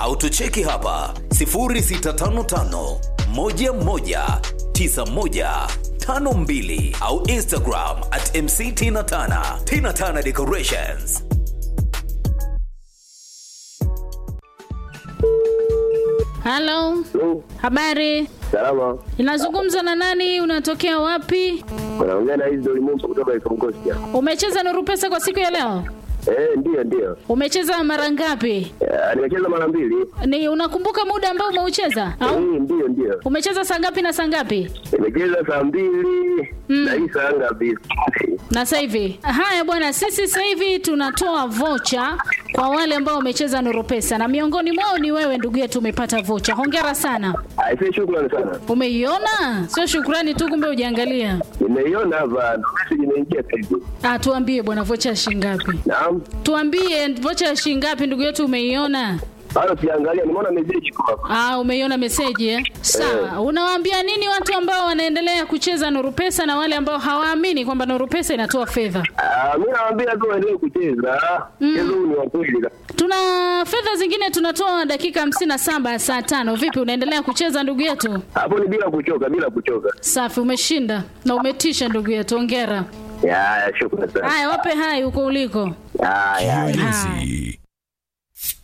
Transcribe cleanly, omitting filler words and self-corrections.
au tucheki hapa 0655 11 9152 au Instagram @mctinatana. Tinatana Decorations. Hello. Habari? Salama. Inazungumza na nani? Unatokea wapi? Naongea na hizo limungu kutoka Ikongosia. Umecheza Nuru Pesa kwa siku ya leo? Ndio. Umecheza mara ngapi? Nimecheza mara 2. Ni unakumbuka muda ambao umeucheza? Au? Ndio. Umecheza saa ngapi na saa ngapi? Nimecheza saa 2 na hii saa ngapi? Na sasa hivi. Haya bwana, sisi sasa hivi tunatoa vocha kwa wale ambao wamecheza Nuru Pesa na miongoni mwao ni wewe ndugu yetu, umepata vocha. Hongera sana. Shukrani sana. Umeiona? Sio shukrani tu, kumbe hujaangalia. Nimeiona hapa, message imeingia sasa. Tuambie bwana, vocha ya shilingi ngapi? Naam. Tuambie vocha ya shilingi ngapi ndugu yetu, umeiona? Bado siangalia, nimeona message kwa hapa. Umeiona message Sawa. Unawaambia nini watu ambao wanaendelea kucheza Nuru Pesa na wale ambao hawaamini kwamba Nuru Pesa inatoa fedha? Mimi nawaambia tu waendelee kucheza. Mchezo huu ni wa kweli. Tuna fedha zingine tunatoa dakika 57 saa 5. Vipi, unaendelea kucheza ndugu yetu? Hapo ni bila kuchoka. Safi, umeshinda na umetisha ndugu yetu. Hongera. Shukrani sana. Haya, wape hai huko uliko. Haya.